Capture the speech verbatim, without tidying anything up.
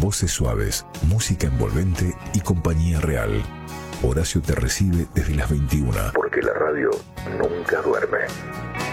Voces suaves, música envolvente y compañía real. Horacio te recibe desde las veintiuna. Porque la radio nunca duerme.